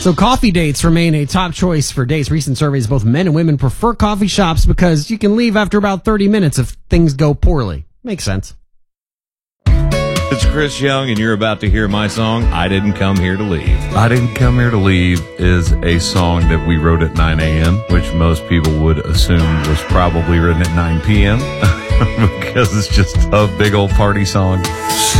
So coffee dates remain a top choice for dates. Recent surveys, both men and women prefer coffee shops because you can leave after about 30 minutes if things go poorly. Makes sense. It's Chris Young, and you're about to hear my song, I Didn't Come Here to Leave. I Didn't Come Here to Leave is a song that we wrote at 9 a.m., which most people would assume was probably written at 9 p.m. because it's just a big old party song.